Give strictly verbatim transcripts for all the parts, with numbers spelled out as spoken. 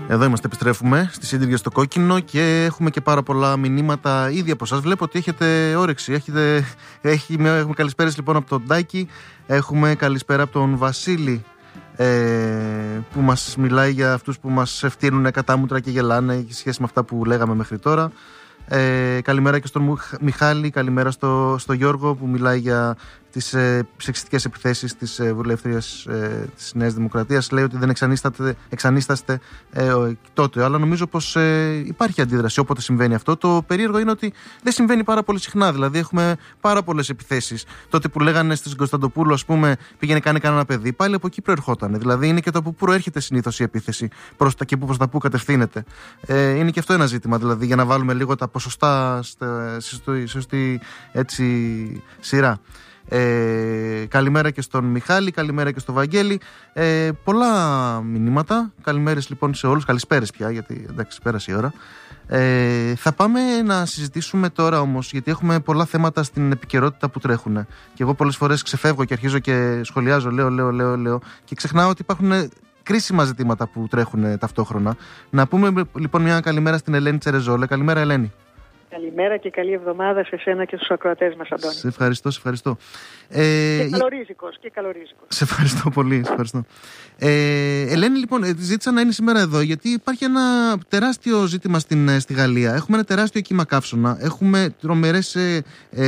Εδώ είμαστε, επιστρέφουμε στη Σύντριγγα στο Κόκκινο και έχουμε και πάρα πολλά μηνύματα ήδη από εσάς. Βλέπω ότι έχετε όρεξη. Έχετε, έχει, έχουμε καλησπέρες λοιπόν από τον Τάκη. Έχουμε καλησπέρα από τον Βασίλη, ε, που μας μιλάει για αυτούς που μας φτύνουν κατάμουτρα και γελάνε, έχει σχέση με αυτά που λέγαμε μέχρι τώρα. Ε, καλημέρα και στον Μιχάλη, καλημέρα στο, στο Γιώργο που μιλάει για τις ε, σεξιστικές επιθέσεις της ε, βουλευτρίας ε, της Νέας Δημοκρατίας. Λέει ότι δεν εξανίσταστε ε, τότε, αλλά νομίζω πως ε, υπάρχει αντίδραση όποτε συμβαίνει αυτό. Το περίεργο είναι ότι δεν συμβαίνει πάρα πολύ συχνά. Δηλαδή έχουμε πάρα πολλές επιθέσεις. Τότε που λέγανε στην Κωνσταντοπούλου, ας πούμε, πήγαινε κάνει κανένα παιδί, πάλι από εκεί προερχόταν. Δηλαδή είναι και το από πού προέρχεται συνήθως η επίθεση προς τα, και προς τα πού κατευθύνεται. Ε, είναι και αυτό ένα ζήτημα, δηλαδή, για να βάλουμε λίγο τα ποσοστά στη σωστή έτσι σειρά. Ε, καλημέρα και στον Μιχάλη, καλημέρα και στο Βαγγέλη. Ε, πολλά μηνύματα. Καλημέρες λοιπόν σε όλους. Καλησπέρες πια, γιατί εντάξει, πέρασε η ώρα. Ε, θα πάμε να συζητήσουμε τώρα όμως, γιατί έχουμε πολλά θέματα στην επικαιρότητα που τρέχουν. Και εγώ πολλές φορές ξεφεύγω και αρχίζω και σχολιάζω, λέω, λέω, λέω, λέω και ξεχνάω ότι υπάρχουν κρίσιμα ζητήματα που τρέχουν ταυτόχρονα. Να πούμε λοιπόν μια καλημέρα στην Ελένη Τσερεζόλε. Καλημέρα, Ελένη. Καλημέρα και καλή εβδομάδα σε σένα και στους ακροατές μας, Αντώνη. Σε ευχαριστώ, σε ευχαριστώ. Ε, και καλορίζικος, και καλορίζικος. Σε ευχαριστώ πολύ, σε ευχαριστώ. Ε, Ελένη, λοιπόν, ζήτησα να είναι σήμερα εδώ, γιατί υπάρχει ένα τεράστιο ζήτημα στην, στη Γαλλία. Έχουμε ένα τεράστιο κύμα καύσωνα, έχουμε τρομερές ε,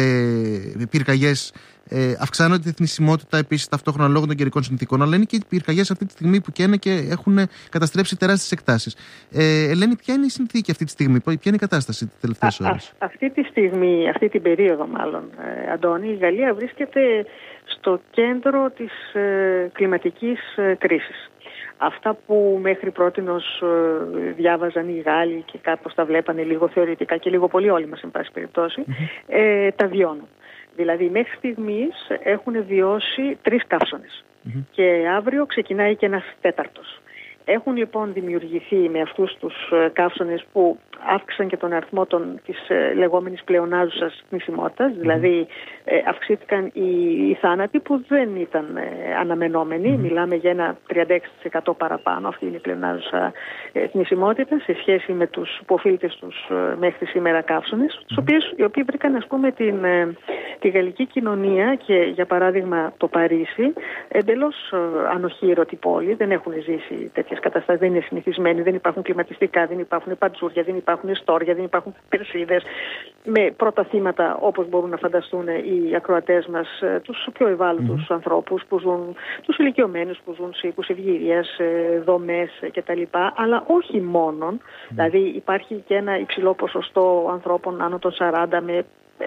ε, πυρκαγιές. Ε, αυξάνονται η θνησιμότητα επίσης ταυτόχρονα λόγω των καιρικών συνθήκων, αλλά είναι και οι πυρκαγιές αυτή τη στιγμή που καίνε και έχουν καταστρέψει τεράστιες εκτάσεις. Ε, Ελένη, ποια είναι η συνθήκη αυτή τη στιγμή, ποια είναι η κατάσταση τις τελευταίες ώρες? Αυτή τη στιγμή, αυτή την περίοδο μάλλον, ε, Αντώνη, η Γαλλία βρίσκεται στο κέντρο της ε, κλιματικής ε, κρίσης. Αυτά που μέχρι πρότινος ε, διάβαζαν οι Γάλλοι και κάπως τα βλέπανε λίγο θεωρητικά και λίγο πολύ όλοι μας, εν πάση περιπτώσει, mm-hmm. ε, τα βιώνουν. Δηλαδή μέχρι στιγμής έχουν βιώσει τρεις καύσωνες mm-hmm. και αύριο ξεκινάει και ένας τέταρτος. Έχουν λοιπόν δημιουργηθεί με αυτούς τους καύσωνες που αύξησαν και τον αριθμό των, της ε, λεγόμενης πλεονάζουσας θνησιμότητας, mm-hmm. δηλαδή ε, αυξήθηκαν οι, οι θάνατοι που δεν ήταν ε, αναμενόμενοι. Mm-hmm. Μιλάμε για ένα τριάντα έξι τοις εκατό παραπάνω, αυτή είναι η πλεονάζουσα ε, θνησιμότητα σε σχέση με τους που οφείλεται στους ε, μέχρι σήμερα καύσωνες, mm-hmm. τους οποίους, οι οποίοι βρήκαν, ας πούμε, την, ε, τη γαλλική κοινωνία και για παράδειγμα το Παρίσι εντελώς ε, ανοχήρωτη πόλη, δεν έχουν ζήσει τέτοιες καταστάσεις, δεν είναι συνηθισμένοι, δεν υπάρχουν κλιματιστικά, δεν υπάρχουν πατζούρια, δεν υπάρχουν ιστόρια, δεν υπάρχουν περσίδες με πρώτα θύματα, όπως μπορούν να φανταστούν οι ακροατές μας, τους πιο ευάλωτους mm-hmm. ανθρώπους που ζουν, τους ηλικιωμένους που ζουν σε οίκους ευγυρίας, δομές κτλ. Αλλά όχι μόνον, mm-hmm. δηλαδή υπάρχει και ένα υψηλό ποσοστό ανθρώπων άνω των σαράντα με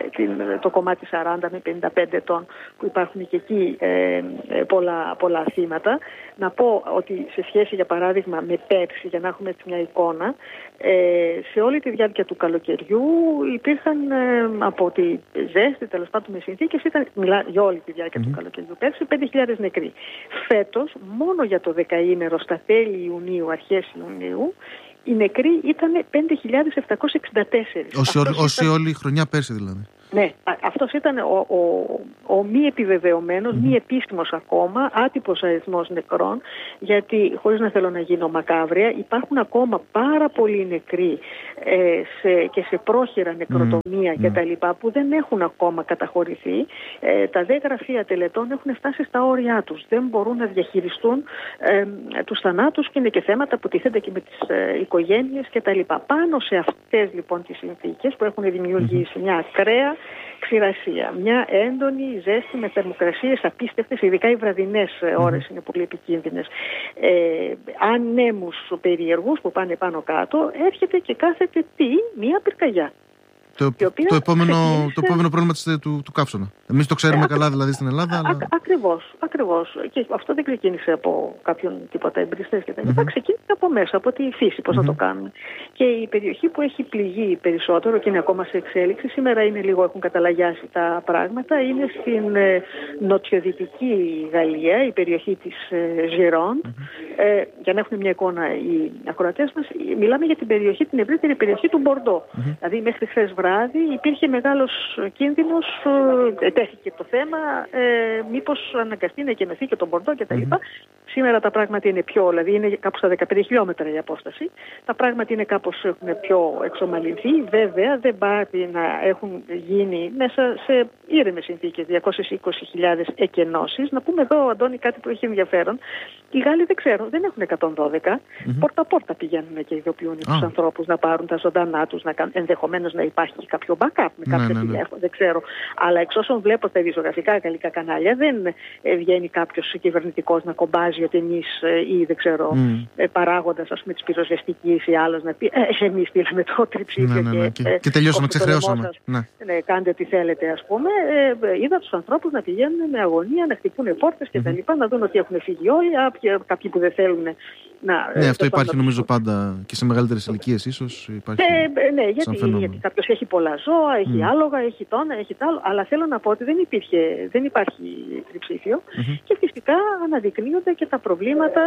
το κομμάτι σαράντα με πενήντα πέντε ετών που υπάρχουν και εκεί ε, πολλά, πολλά θύματα. Να πω ότι σε σχέση για παράδειγμα με πέρσι, για να έχουμε έτσι μια εικόνα, ε, σε όλη τη διάρκεια του καλοκαιριού υπήρχαν ε, από τη ζέστη, τέλος πάντων με συνθήκες, ήταν, μιλά, για όλη τη διάρκεια mm-hmm. του καλοκαιριού πέρσι πέντε χιλιάδες νεκροί. Φέτος μόνο για το δεκαήμερο στα τέλη Ιουνίου, αρχές Ιουνίου, οι νεκροί ήταν πέντε χιλιάδες επτακόσιοι εξήντα τέσσερα. Όση όλη η χρονιά πέρσι δηλαδή. Ναι, αυτός ήταν ο, ο, ο μη επιβεβαιωμένος, mm-hmm. μη επίσημος ακόμα, άτυπος αριθμός νεκρών, γιατί χωρίς να θέλω να γίνω μακάβρια, υπάρχουν ακόμα πάρα πολλοί νεκροί ε, σε, και σε πρόχειρα νεκροτομία mm-hmm. κτλ. Που δεν έχουν ακόμα καταχωρηθεί. Ε, τα δε γραφεία τελετών έχουν φτάσει στα όρια τους. Δεν μπορούν να διαχειριστούν ε, τους θανάτους και είναι και θέματα που τίθενται και με τις ε, οικογένειες κτλ. Πάνω σε αυτές λοιπόν τις συνθήκες που έχουν δημιουργήσει mm-hmm. μια ακραία ξηρασία, μια έντονη ζέστη με θερμοκρασίες απίστευτες, ειδικά οι βραδινές ώρες mm-hmm. είναι πολύ επικίνδυνες. Ε, ανέμους περίεργους που πάνε πάνω κάτω, έρχεται και κάθεται τι, μια πυρκαγιά. Το, το, επόμενο, το επόμενο πρόβλημα της, του, του καύσωνα. Εμείς το ξέρουμε α, καλά δηλαδή στην Ελλάδα. Αλλά... Α, ακριβώς, ακριβώς. Και αυτό δεν ξεκίνησε από κάποιον τίποτα εμπριστές και τα λοιπά. Mm-hmm. Ξεκίνησε από μέσα, από τη φύση, πώς mm-hmm. να το κάνουμε. Και η περιοχή που έχει πληγεί περισσότερο και είναι ακόμα σε εξέλιξη, σήμερα είναι λίγο, έχουν καταλαγιάσει τα πράγματα, είναι στην ε, νοτιοδυτική Γαλλία, η περιοχή της ε, Ζιρόντ. Mm-hmm. Ε, για να έχουν μια εικόνα οι ακροατές μας, μιλάμε για την περιοχή, την ευρύτερη περιοχή του Μπορντό. Mm-hmm. Δηλαδή μέχρι χθες βράδυ υπήρχε μεγάλος κίνδυνος, ε, τέθηκε το θέμα, ε, μήπως αναγκαστεί να εκενωθεί και τον Μπορντό κτλ. Mm-hmm. Σήμερα τα πράγματα είναι πιο, δηλαδή είναι κάπου στα δεκαπέντε χιλιόμετρα η απόσταση. Τα πράγματα είναι κάπως έχουν πιο εξομαλυνθεί. Βέβαια δεν πάει να έχουν γίνει μέσα σε ήρεμες συνθήκες διακόσιες είκοσι χιλιάδες εκενώσεις. Να πούμε εδώ, Αντώνη, κάτι που έχει ενδιαφέρον. Οι Γάλλοι δεν ξέρω, δεν έχουν εκατόν δώδεκα. Mm-hmm. Πόρτα-πόρτα πηγαίνουν και ειδοποιούν oh. τους ανθρώπους να πάρουν τα ζωντανά τους, να κάνουν, ενδεχομένως να υπάρχει και κάποιο backup με κάποια ναι, ναι, ναι. τηλέφωνο, δεν ξέρω. Αλλά εξ όσων βλέπω στα ειδησιογραφικά γαλλικά κανάλια, δεν βγαίνει κάποιος κυβερνητικός να κομπάζει ότι εμείς ή δεν ξέρω mm. παράγοντας ας πούμε της πυροσβεστικής ή άλλος να πει ε, εμείς στείλαμε το τριψήφιο ναι, ναι, ναι. και, και, και τελειώσαμε, ξεχρεώσαμε. Ναι. Ναι, κάντε ό,τι θέλετε ας πούμε. Ε, είδα τους ανθρώπους να πηγαίνουν με αγωνία, να χτυπούν πόρτες και mm-hmm. τα λοιπά, να δουν ότι έχουν φύγει όλοι, κάποιοι που δεν θέλουν να... Ναι, αυτό υπάρχει νομίζω πάντα και σε μεγαλύτερες ηλικίες ίσως υπάρχει. Ε, ναι, γιατί, γιατί κάποιος έχει πολλά ζώα, έχει mm. άλογα, έχει τόνα, έχει τ' άλλο, αλλά θέλω να πω ότι δεν, υπήρχε, δεν υπάρχει τριψήφιο mm-hmm. και φυσικά αναδεικνύονται και τα προβλήματα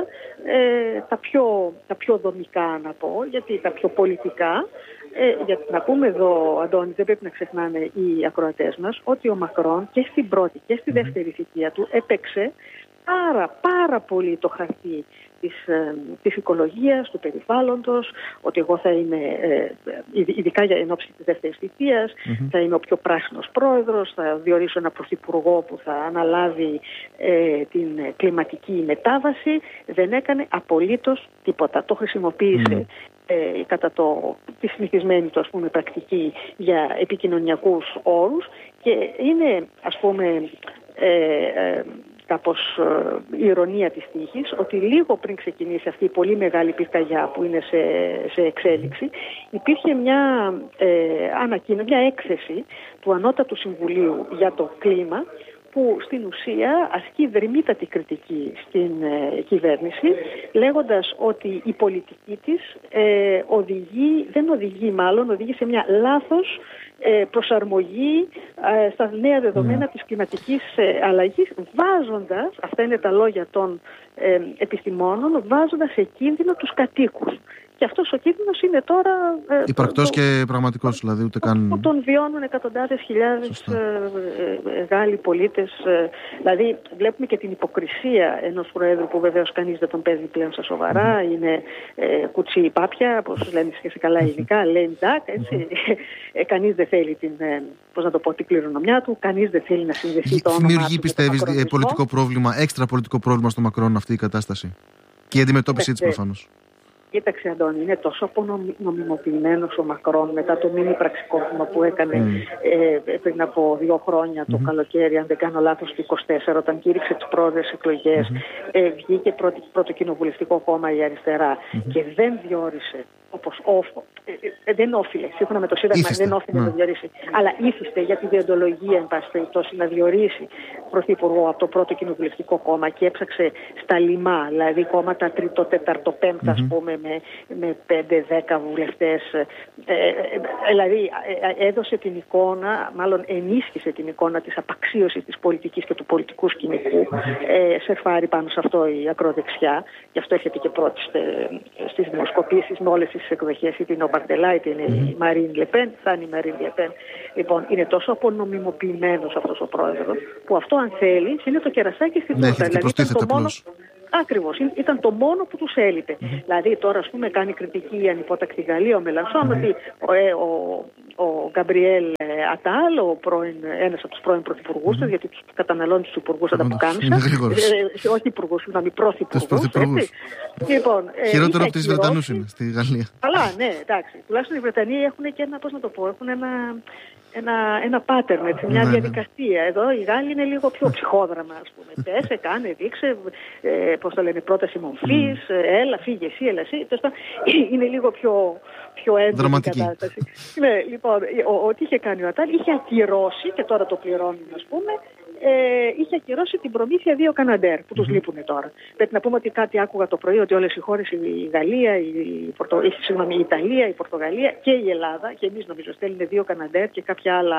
ε, τα, πιο, τα πιο δομικά να πω, γιατί τα πιο πολιτικά. Ε, γιατί να πούμε εδώ, Αντώνη, δεν πρέπει να ξεχνάμε οι ακροατές μας ότι ο Μακρόν και στην πρώτη και στη δεύτερη θητεία του έπαιξε πάρα πάρα πολύ το χαρτί της, ε, της οικολογίας, του περιβάλλοντος, ότι εγώ θα είμαι, ε, ειδικά για εν ώψη της δεύτερης θητείας, mm-hmm. θα είμαι ο πιο πράσινος πρόεδρος, θα διορίσω ένα πρωθυπουργό που θα αναλάβει ε, την κλιματική μετάβαση. Δεν έκανε απολύτως τίποτα. Το χρησιμοποίησε mm. Ε, κατά το, τη συνηθισμένη του, ας πούμε, πρακτική για επικοινωνιακούς όρους και είναι, ας πούμε, ε, ε, κάπως ε, η ηρωνία της τύχης ότι λίγο πριν ξεκινήσει αυτή η πολύ μεγάλη πυρκαγιά που είναι σε, σε εξέλιξη, υπήρχε μια ε, ανακοίνωση, μια έκθεση του Ανώτατου Συμβουλίου για το κλίμα, που στην ουσία ασκεί δρυμύτατη κριτική στην ε, κυβέρνηση, λέγοντας ότι η πολιτική της ε, οδηγεί, δεν οδηγεί μάλλον, οδηγεί σε μια λάθος ε, προσαρμογή ε, στα νέα δεδομένα mm. της κλιματικής ε, αλλαγής, βάζοντας, αυτά είναι τα λόγια των ε, επιστημόνων, βάζοντας σε κίνδυνο τους κατοίκους. Και αυτός ο κίνδυνος είναι τώρα... Ε, υπαρκτός το, και πραγματικός, δηλαδή ούτε καν... Που τον βιώνουν εκατοντάδες χιλιάδες ε, ε, Γάλλοι πολίτες. Ε, δηλαδή βλέπουμε και την υποκρισία ενός Προέδρου που βεβαίως κανείς δεν τον παίζει πλέον στα σοβαρά. Mm-hmm. Είναι ε, κουτσί πάπια, όπως λένε και σε καλά ελληνικά, lame duck, έτσι. Mm-hmm. Ε, κανείς δεν θέλει την, ε, πώς να το πω, την κληρονομιά του, κανείς δεν θέλει να συνδεθεί το όνομα. Δημιουργεί, πιστεύεις, πολιτικό πρόβλημα, έξτρα πολιτικό πρόβλημα στο Μακρόν αυτή η κατάσταση και η αντιμετώπιση της προφανώς? Κοίταξε, Αντώνη, είναι τόσο απονομιμοποιημένος ο Μακρόν μετά το μήνυ πραξικόπημα που έκανε mm. ε, πριν από δύο χρόνια το mm-hmm. καλοκαίρι, αν δεν κάνω λάθος, το είκοσι τέσσερα, όταν κήρυξε τις πρόεδρες εκλογές, mm-hmm. ε, βγήκε πρώτο, πρώτο κοινοβουλευτικό κόμμα η αριστερά mm-hmm. και δεν διόρισε όπως όφο. Ε, ε, δεν όφιλε, σύμφωνα με το Σύνταγμα, δεν όφιλε να διορίσει. Αλλά ήθιστε για τη διοντολογία, εν πάση περιπτώσει, να διορίσει πρωθυπουργό από το πρώτο κοινοβουλευτικό κόμμα και έψαξε στα λιμά, δηλαδή κόμματα τρίτο, τέταρτο, πέμπτα, ας πούμε, με, με πέντε δέκα βουλευτές. Ε, ε, δηλαδή ε, έδωσε την εικόνα, μάλλον ενίσχυσε την εικόνα της απαξίωσης της πολιτικής και του πολιτικού σκηνικού. Ε, σερφάρει πάνω σε αυτό η ακροδεξιά. Γι' αυτό έρχεται και πρώτη στις δημοσκοπήσεις με όλες τις εκδοχές, είτε είναι ο Μπαρντελά, είτε είναι mm-hmm. η Μαρίν Λεπέν, θα είναι η Μαρίν Λεπέν. Λοιπόν, είναι τόσο απονομιμοποιημένος αυτός ο πρόεδρος, που αυτό, αν θέλει, είναι το κερασάκι στην τούρτα. Ναι, δηλαδή ήταν το μόνο. Ακριβώς, ήταν το μόνο που τους έλειπε. Mm-hmm. Δηλαδή, τώρα, ας πούμε, κάνει κριτική η ανυπότακτη Γαλλία, ο Μελανσόν, mm-hmm. ότι ο, ε, ο, ο Γκαμπριέλ Ατάλ, ο πρώην, ένας από τους πρώην πρωθυπουργούς, mm-hmm. γιατί τους καταναλώνει τους υπουργούς όταν που κάνουν. Ε, όχι υπουργούς, συγγνώμη, πρωθυπουργούς. Λοιπόν, ε, χειρότερο από τις Βρετανούς είναι στη Γαλλία. Καλά, ναι, εντάξει. Τουλάχιστον οι Βρετανοί έχουν και ένα, πώς να το πω, έχουν ένα. Ένα, ένα pattern, έτσι, μια ναι, διαδικασία. Ναι. Εδώ οι Γάλλοι είναι λίγο πιο ψυχόδραμα, ας πούμε. Πέσε, κάνε, δείξε, ε, πώς το λένε, πρόταση μομφής, mm. έλα, φύγε εσύ, έλα εσύ. Είναι λίγο πιο, πιο έντονη η κατάσταση. Ναι, λοιπόν, ό,τι είχε κάνει ο Ατάλ, είχε ακυρώσει, και τώρα το πληρώνουν, ας πούμε, ε, είχε ακυρώσει την προμήθεια δύο Καναντέρ που τους mm-hmm. λείπουν τώρα. Πρέπει να πούμε ότι κάτι άκουγα το πρωί, ότι όλες οι χώρες, η Γαλλία, η, Πορτο... η, συγγνώμη, η Ιταλία, η Πορτογαλία και η Ελλάδα, και εμείς νομίζω στέλνουν δύο Καναντέρ και κάποια άλλα,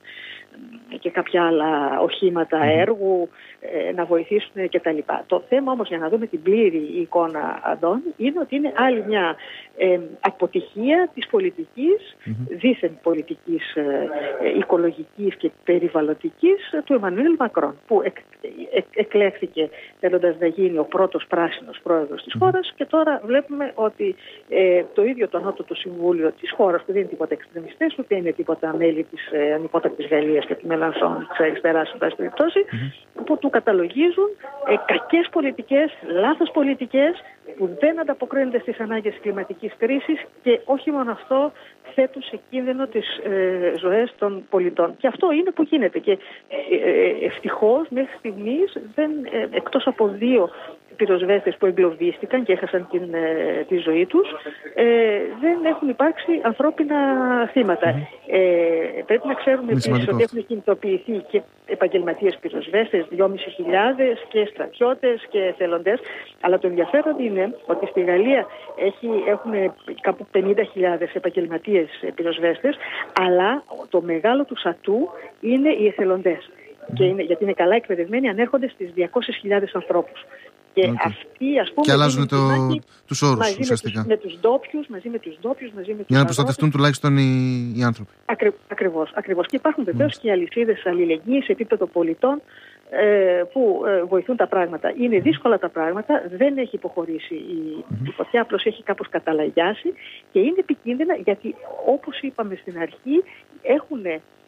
και κάποια άλλα οχήματα έργου ε, να βοηθήσουν κτλ. Το θέμα όμως, για να δούμε την πλήρη εικόνα, Αντώνη, είναι ότι είναι άλλη μια ε, αποτυχία της πολιτικής, mm-hmm. δίθεν πολιτικής ε, οικολογικής και περιβαλλοντικής του Εμμανουέλ Εμμανουέλ Μακρόν, που εκ, εκ, εκλέχθηκε θέλοντας να γίνει ο πρώτος πράσινος πρόεδρος της χώρας, και τώρα βλέπουμε ότι ε, το ίδιο το Ανώτατο Συμβούλιο της χώρας, που δεν είναι τίποτα εξτρεμιστές, ούτε είναι τίποτα μέλη της ε, ανυπότακτης Γαλλίας και της Μελανσόν, της αριστεράς, εν πάση περιπτώσει, mm-hmm. που του καταλογίζουν ε, κακές πολιτικές, λάθος πολιτικές, που δεν ανταποκρίνονται στις ανάγκες κλιματικής κρίσης, και όχι μόνο αυτό, θέτουν σε κίνδυνο τις ε, ζωές των πολιτών. Και αυτό είναι που γίνεται. Και ε, ε, ευτυχώς μέχρι στιγμής, δεν, ε, εκτός από δύο πυροσβέστες που εγκλωβίστηκαν και έχασαν την, ε, τη ζωή τους, ε, δεν έχουν υπάρξει ανθρώπινα θύματα. Mm-hmm. Ε, πρέπει να ξέρουμε επίσης ότι έχουν κινητοποιηθεί και επαγγελματίες πυροσβέστες, δυόμισι χιλιάδες, και στρατιώτες και εθελοντές. Αλλά το ενδιαφέρον είναι ότι στη Γαλλία έχει, έχουν κάπου πενήντα χιλιάδες επαγγελματίες πυροσβέστες, αλλά το μεγάλο του ατού είναι οι εθελοντές. Mm. Και είναι, γιατί είναι καλά εκπαιδευμένοι, ανέρχονται στις διακόσιες χιλιάδες ανθρώπους. Και okay. αυτοί, ας πούμε, και αλλάζουν το, τους όρους ουσιαστικά. Με τους ντόπιους, μαζί με τους ντόπιους, μαζί με τους για να προστατευτούν τουλάχιστον οι, οι άνθρωποι. Ακρι, ακριβώς, ακριβώς. Και υπάρχουν βεβαίως και αλυσίδες αλληλεγγύης σε επίπεδο πολιτών, ε, που ε, βοηθούν τα πράγματα. Είναι δύσκολα τα πράγματα, δεν έχει υποχωρήσει η, mm-hmm. η φωτιά, απλώς έχει κάπως καταλαγιάσει, και είναι επικίνδυνα γιατί, όπως είπαμε στην αρχή, έχουν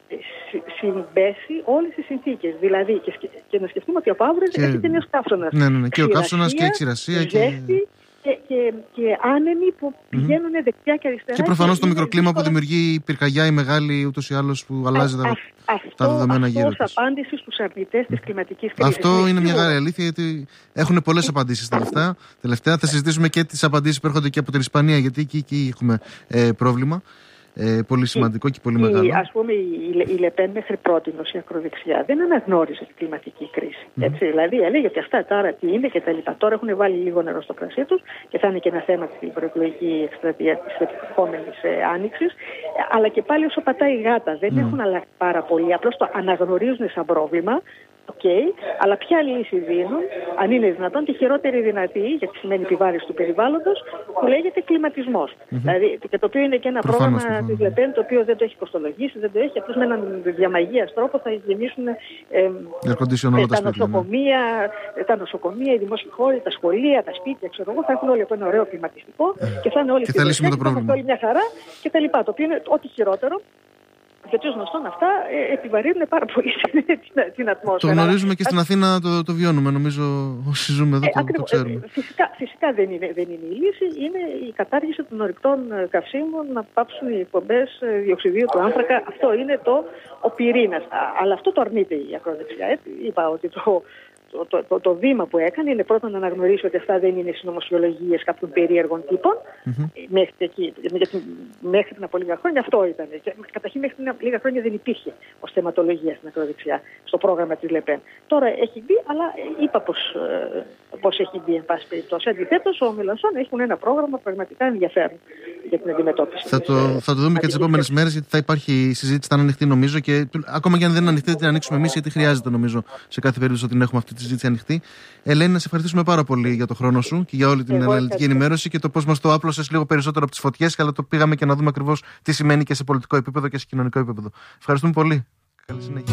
συμπέσει όλες τις συνθήκες. Δηλαδή, και, σκε, και να σκεφτούμε ότι από αύριο και... έρχεται νέος καύσωνας. Ναι, ναι, ναι. Και ο καύσωνας και η ξηρασία. Ζέστη, και, και, και άνεμοι που πηγαίνουν mm-hmm. δεξιά και αριστερά. Και προφανώς το μικροκλίμα δύσκολα... που δημιουργεί η πυρκαγιά, η μεγάλη ούτως ή άλλως, που αλλάζει τα, αυτό, τα δεδομένα γύρω της. Αυτό ως απάντηση στους αρνητές της κλιματικής κρίσης. Αυτό είναι, είναι μια μεγάλη αλήθεια, γιατί έχουν πολλές απαντήσεις τελευταία. τελευταία. Θα συζητήσουμε και τις απαντήσεις που έρχονται και από την Ισπανία, γιατί εκεί, εκεί έχουμε ε, πρόβλημα. Ε, πολύ σημαντικό η, και πολύ μεγάλο. Ας πούμε, η, η Λεπέν μέχρι πρότινος, η ακροδεξιά, δεν αναγνώριζε την κλιματική κρίση. Mm. Έτσι, δηλαδή, έλεγε ότι αυτά τώρα τι είναι και τα λοιπά. Τώρα έχουν βάλει λίγο νερό στο κρασί τους, και θα είναι και ένα θέμα στην προεκλογική εκστρατεία της επόμενης ε, άνοιξης. Αλλά και πάλι όσο πατάει η γάτα, δεν mm. έχουν αλλάξει πάρα πολύ. Απλώς το αναγνωρίζουν σαν πρόβλημα. Okay, αλλά ποια λύση δίνουν, αν είναι δυνατόν, τη χειρότερη δυνατή, γιατί σημαίνει επιβάρυνση του περιβάλλοντος, που λέγεται κλιματισμός. Mm-hmm. Δηλαδή, και το οποίο είναι και ένα προφανώς, πρόγραμμα της Λεπέν, το οποίο δεν το έχει κοστολογήσει, δεν το έχει, απλώς με έναν διαμαγείας τρόπο θα γεμίσουν ε, ε, τα, νοσοκομεία, τα νοσοκομεία, οι δημόσιοι χώροι, τα σχολεία, τα σπίτια, ξέρω εγώ, θα έχουν όλοι από ένα ωραίο κλιματιστικό mm. και θα είναι όλοι στη λύση, θα έχουν όλοι μια χαρά κτλ. Το οποίο είναι ό,τι χειρότερο. Γιατί ως γνωστόν αυτά ε, επιβαρύνουν πάρα πολύ την, την ατμόσφαιρα. Το γνωρίζουμε και στην Αθήνα, το, το βιώνουμε. Νομίζω όσοι ζούμε εδώ ε, το, ακριβώς, το ξέρουμε. Ε, φυσικά φυσικά δεν, είναι, δεν είναι η λύση. Είναι η κατάργηση των ορυκτών καυσίμων, να πάψουν οι εκπομπές διοξιδίου του άνθρακα. Αυτό είναι το, ο πυρήνας. Αλλά αυτό το αρνείται η ακροδεξιά. Ε. Είπα ότι το... Το, το, το, το βήμα που έκανε είναι πρώτον να αναγνωρίσει ότι αυτά δεν είναι συνωμοσιολογίες κάποιων περίεργων τύπων. Mm-hmm. Μέχρι, εκεί, γιατί, μέχρι πριν από λίγα χρόνια αυτό ήταν. Και, καταρχήν μέχρι πριν από λίγα χρόνια δεν υπήρχε ως θεματολογία στην ακροδεξιά στο πρόγραμμα της Λεπέν. Τώρα έχει μπει, αλλά είπα πως, ε, πως έχει μπει εν πάση περιπτώσει. Αντιθέτως, ο Μελανσόν έχουν ένα πρόγραμμα πραγματικά ενδιαφέρον για την αντιμετώπιση. Θα, το, θα το δούμε και τις επόμενες μέρες, γιατί θα υπάρχει συζήτηση, θα είναι ανοιχτή νομίζω, και ακόμα και αν δεν είναι ανοιχτή, την ανοίξουμε εμείς, γιατί χρειάζεται νομίζω σε κάθε περίπτωση ότι έχουμε αυτή τη συζήτηση ανοιχτή. Ελένη, να σε ευχαριστήσουμε πάρα πολύ για το χρόνο σου και για όλη την αναλυτική ενημέρωση και το πώς μας το άπλωσες λίγο περισσότερο από τις φωτιές, αλλά το πήγαμε και να δούμε ακριβώς τι σημαίνει και σε πολιτικό επίπεδο και σε κοινωνικό επίπεδο. Ευχαριστούμε πολύ. Καλή συνέχεια.